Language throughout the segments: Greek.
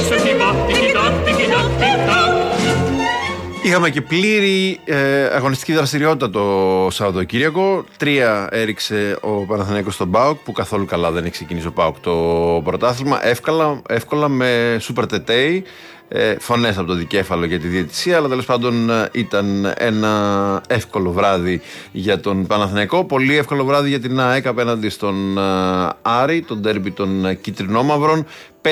adesso chi va, tic-tac. Είχαμε και πλήρη αγωνιστική δραστηριότητα το Σαββατοκύριακο. 3 έριξε ο Παναθηναϊκός στον ΠΑΟΚ, που καθόλου καλά δεν έχει ξεκινήσει ο ΠΑΟΚ το πρωτάθλημα. Εύκολα με σούπερ τετέι, φωνές από το δικέφαλο για τη διαιτησία, αλλά τέλος πάντων ήταν ένα εύκολο βράδυ για τον Παναθηναϊκό. Πολύ εύκολο βράδυ για την ΑΕΚ απέναντι στον Άρη, τον ντέρμπι των κυτρινόμαυρων. 5-0.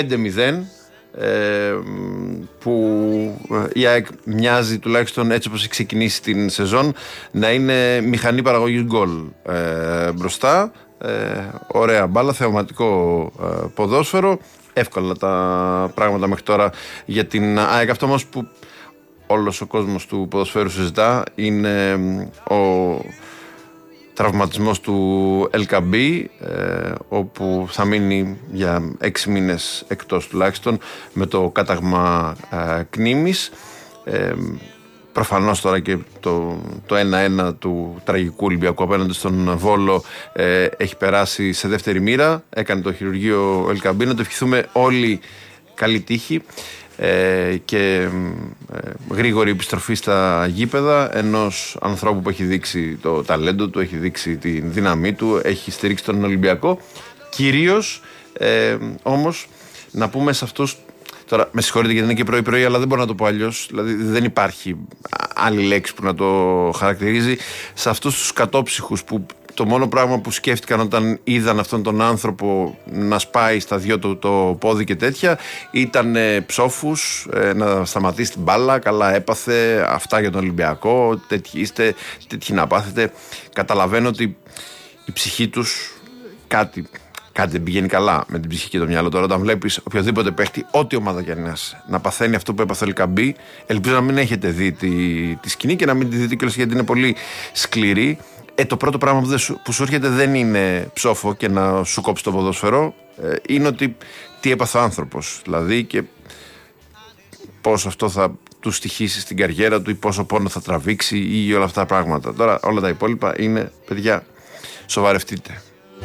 Που η ΑΕΚ μοιάζει, τουλάχιστον έτσι όπως έχει ξεκινήσει την σεζόν, να είναι μηχανή παραγωγής γκολ μπροστά. Ωραία μπάλα, θεαματικό ποδόσφαιρο. Εύκολα τα πράγματα μέχρι τώρα για την ΑΕΚ. Αυτό όμως που όλος ο κόσμος του ποδοσφαίρου συζητά είναι ο τραυματισμός του Ελκαμπή, όπου θα μείνει για 6 μήνες εκτός τουλάχιστον, με το κάταγμα κνήμης. Προφανώς τώρα και το 1-1 του τραγικού Ολυμπιακού απέναντι στον Βόλο έχει περάσει σε δεύτερη μοίρα. Έκανε το χειρουργείο ο Ελκαμπή. Να το ευχηθούμε όλοι καλή τύχη και γρήγορη επιστροφή στα γήπεδα ενός ανθρώπου που έχει δείξει το ταλέντο του, έχει δείξει τη δύναμή του, έχει στηρίξει τον Ολυμπιακό. Κυρίως όμως να πούμε σε αυτούς, τώρα με συγχωρείτε γιατί είναι και πρωί-πρωί, αλλά δεν μπορώ να το πω αλλιώς, δηλαδή δεν υπάρχει άλλη λέξη που να το χαρακτηρίζει, σε αυτούς τους κατόψυχους που το μόνο πράγμα που σκέφτηκαν όταν είδαν αυτόν τον άνθρωπο να σπάει στα δυο του το πόδι και τέτοια ήταν ψόφους, να σταματήσει την μπάλα, καλά έπαθε, αυτά για τον Ολυμπιακό, τέτοιοι είστε, τέτοιοι να πάθετε. Καταλαβαίνω ότι η ψυχή τους κάτι δεν πηγαίνει καλά με την ψυχή και το μυαλό. Τώρα, όταν βλέπεις οποιοδήποτε παίχτη, ό,τι ομάδα κι αν είναι, να παθαίνει αυτό που έπαθε ο Ελκαμπή, ελπίζω να μην έχετε δει τη σκηνή και να μην τη δείτε κιόλας, γιατί είναι πολύ σκληρή. Το πρώτο πράγμα που σου έρχεται δεν είναι ψόφο και να σου κόψει το ποδόσφαιρο, είναι ότι τι έπαθε ο άνθρωπος, δηλαδή, και πώς αυτό θα του στοιχήσει στην καριέρα του ή πόσο πόνο θα τραβήξει ή όλα αυτά τα πράγματα. Τώρα όλα τα υπόλοιπα είναι, παιδιά, σοβαρευτείτε.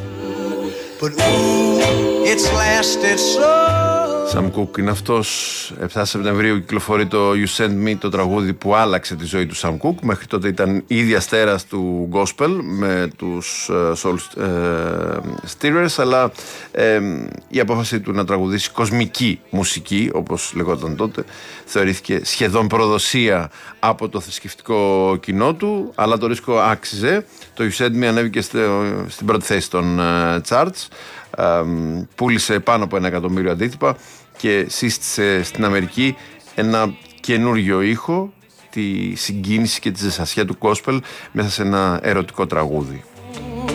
Sam Cooke είναι αυτός. 7 Σεπτεμβρίου κυκλοφορεί το You Send Me, το τραγούδι που άλλαξε τη ζωή του Sam Cooke. Μέχρι τότε ήταν ήδη αστέρας του gospel με τους Soul Stirrers, αλλά η απόφαση του να τραγουδήσει κοσμική μουσική, όπως λεγόταν τότε, θεωρήθηκε σχεδόν προδοσία από το θρησκευτικό κοινό του, αλλά το ρίσκο άξιζε. Το You Send Me ανέβηκε στην πρώτη θέση των charts, πούλησε πάνω από 1 εκατομμύριο αντίτυπα και σύστησε στην Αμερική ένα καινούργιο ήχο, τη συγκίνηση και τη ζεσασιά του gospel μέσα σε ένα ερωτικό τραγούδι.